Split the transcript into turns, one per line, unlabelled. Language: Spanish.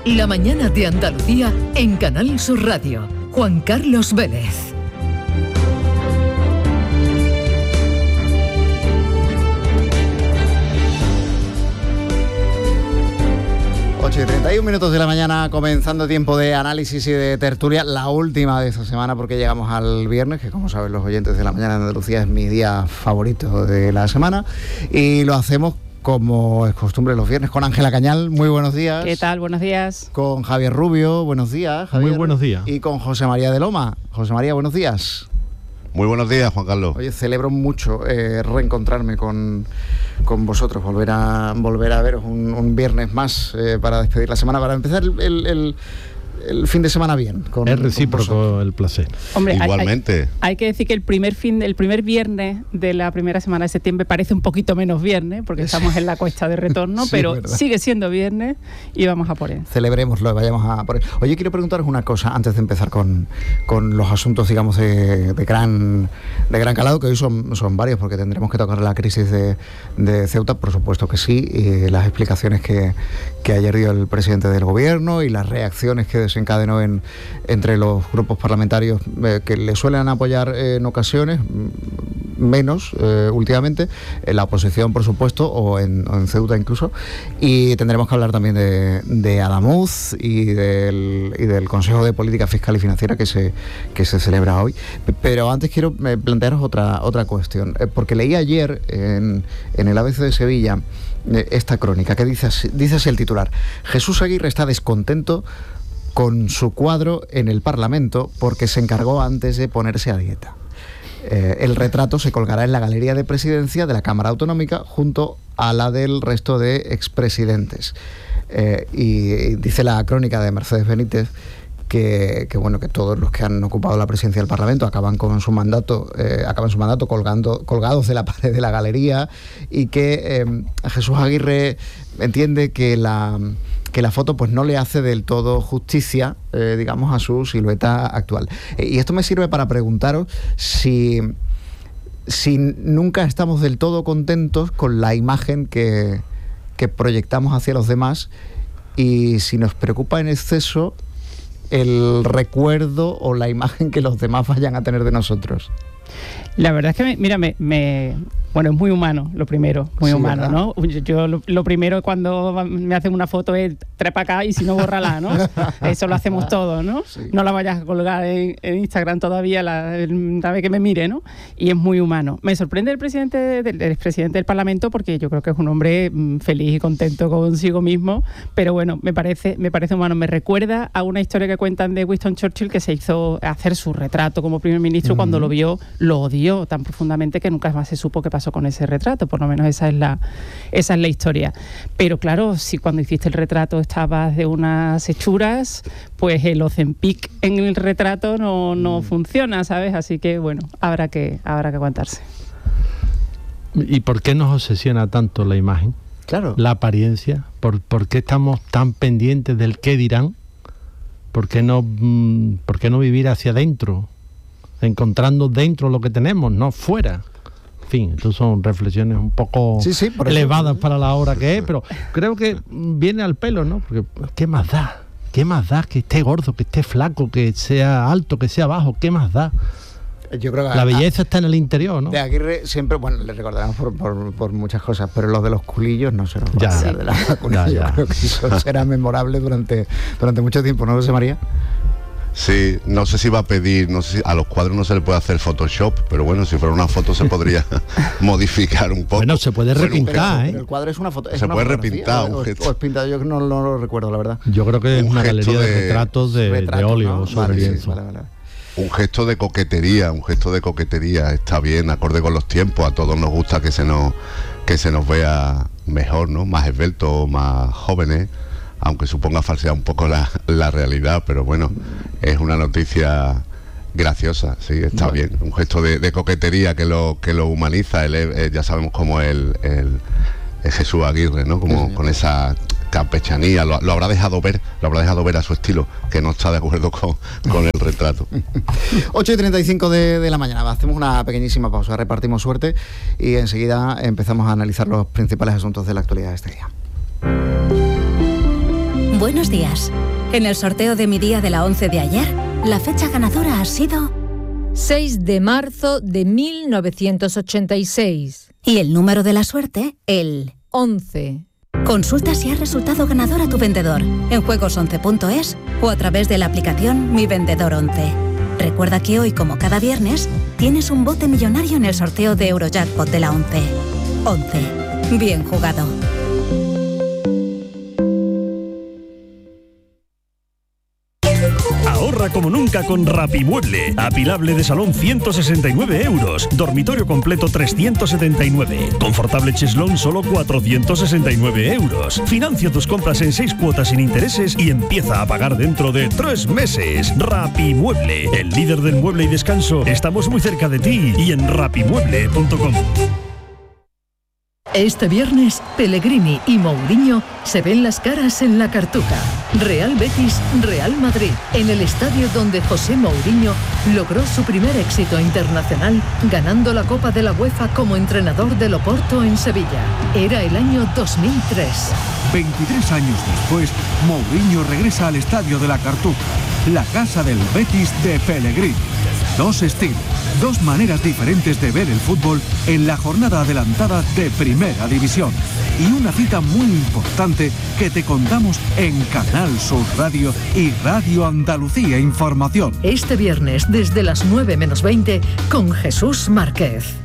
La mañana de Andalucía en Canal Sur Radio. Juan Carlos Vélez.
Y 31 minutos de la mañana, comenzando tiempo de análisis y de tertulia, la última de esta semana porque llegamos al viernes, que como saben los oyentes de la mañana de Andalucía es mi día favorito de la semana, y lo hacemos como es costumbre los viernes con Ángela Cañal. Muy buenos días.
¿Qué tal? Buenos días.
Con Javier Rubio. Buenos días, Javier.
Muy buenos días.
Y con José María de Loma. José María, buenos días.
Muy buenos días, Juan Carlos.
Oye, celebro mucho reencontrarme con vosotros, volver a veros un viernes más para despedir la semana, para empezar el fin de semana bien.
Es recíproco el placer.
Hombre,
igualmente.
Hay que decir que el primer viernes de la primera semana de septiembre parece un poquito menos viernes, porque estamos en la cuesta de retorno, sí, pero sigue siendo viernes y vamos a por él.
Celebrémoslo, vayamos a por él. Oye, quiero preguntaros una cosa antes de empezar con los asuntos, digamos, de gran calado, que hoy son varios, porque tendremos que tocar la crisis de Ceuta, por supuesto que sí, y las explicaciones que ayer dio el presidente del gobierno y las reacciones que desencadenó entre los grupos parlamentarios que le suelen apoyar en ocasiones, menos últimamente, en la oposición, por supuesto, o en Ceuta incluso. Y tendremos que hablar también de Adamuz y del Consejo de Política Fiscal y Financiera que se celebra hoy. Pero antes quiero plantearos otra cuestión, porque leí ayer en el ABC de Sevilla esta crónica que dice así el titular: Jesús Aguirre está descontento con su cuadro en el Parlamento porque se encargó antes de ponerse a dieta. El retrato se colgará en la galería de presidencia de la Cámara Autonómica junto a la del resto de expresidentes. Y dice la crónica de Mercedes Benítez que todos los que han ocupado la presidencia del Parlamento acaban su mandato colgados de la pared de la galería, y que Jesús Aguirre entiende que la foto pues no le hace del todo justicia, digamos, a su silueta actual. Y esto me sirve para preguntaros si nunca estamos del todo contentos con la imagen que proyectamos hacia los demás, y si nos preocupa en exceso el recuerdo o la imagen que los demás vayan a tener de nosotros.
La verdad es que, bueno, es muy humano, lo primero, muy humano, ¿verdad? ¿No? Yo lo primero cuando me hacen una foto es trepa acá y si no, bórrala, ¿no? Eso lo hacemos todos, ¿no? Sí. No la vayas a colgar en Instagram todavía la vez que me mire, ¿no? Y es muy humano. Me sorprende el expresidente del Parlamento, porque yo creo que es un hombre feliz y contento consigo mismo, pero bueno, me parece humano. Me recuerda a una historia que cuentan de Winston Churchill, que se hizo hacer su retrato como primer ministro. Cuando lo vio, lo odió tan profundamente que nunca más se supo qué pasó con ese retrato. Por lo menos esa es la historia. Pero claro, si cuando hiciste el retrato estabas de unas hechuras, pues el Ozempic en el retrato no funciona, ¿sabes? Así que bueno, habrá que aguantarse.
¿Y por qué nos obsesiona tanto la imagen?
Claro.
La apariencia. ¿Por qué estamos tan pendientes del qué dirán? ¿Por qué no vivir hacia adentro? Encontrando dentro lo que tenemos, no fuera. En fin, estas son reflexiones un poco elevadas para la hora que es, pero creo que viene al pelo, ¿no? Porque ¿qué más da? ¿Qué más da que esté gordo, que esté flaco, que sea alto, que sea bajo? ¿Qué más da?
Yo creo que
la belleza está en el interior, ¿no?
De Aguirre siempre, le recordaremos por muchas cosas, pero los de los culillos no se nos va a olvidar de la vacuna. Yo creo que eso será memorable durante mucho tiempo, ¿no, José María?
Sí, no sé si va a pedir, no sé si a los cuadros no se le puede hacer Photoshop, pero bueno, si fuera una foto se podría modificar un poco.
Bueno, se puede repintar,
pero el cuadro es una foto.
Se puede repintar
o es pintado, yo no lo recuerdo, la verdad.
Yo creo que es una galería de retratos de óleo, ¿no? Sobre lienzo.
Vale.
Un gesto de coquetería, está bien, acorde con los tiempos. A todos nos gusta que se nos vea mejor, ¿no? Más esbeltos, más jóvenes, aunque suponga falsear un poco la realidad, pero bueno, es una noticia graciosa, sí, está bien. Un gesto de coquetería que lo humaniza. Ya sabemos cómo el Jesús Aguirre, ¿no? Como con esa campechanía, lo habrá dejado ver a su estilo, que no está de acuerdo con el retrato.
8:35 de la mañana, hacemos una pequeñísima pausa, repartimos suerte y enseguida empezamos a analizar los principales asuntos de la actualidad de este día.
Buenos días. En el sorteo de mi día de la 11 de ayer, la fecha ganadora ha sido
6 de marzo de 1986.
Y el número de la suerte, el
11.
Consulta si has resultado ganador a tu vendedor en juegos11.es o a través de la aplicación Mi Vendedor 11. Recuerda que hoy, como cada viernes, tienes un bote millonario en el sorteo de Eurojackpot de la 11. 11. Bien jugado.
Ahorra como nunca con Rapimueble. Apilable de salón 169 euros. Dormitorio completo 379. Confortable cheslón solo 469 euros. Financia tus compras en 6 cuotas sin intereses y empieza a pagar dentro de 3 meses. Rapimueble, el líder del mueble y descanso. Estamos muy cerca de ti y en rapimueble.com.
Este viernes, Pellegrini y Mourinho se ven las caras en la Cartuja. Real Betis, Real Madrid, en el estadio donde José Mourinho logró su primer éxito internacional, ganando la Copa de la UEFA como entrenador del Oporto en Sevilla. Era el año 2003.
23 años después, Mourinho regresa al estadio de la Cartuja, la casa del Betis de Pellegrini. 2 estilos, 2 maneras diferentes de ver el fútbol en la jornada adelantada de Primera División. Y una cita muy importante que te contamos en Canal Sur Radio y Radio Andalucía Información.
Este viernes desde las 9 menos 20 con Jesús Márquez.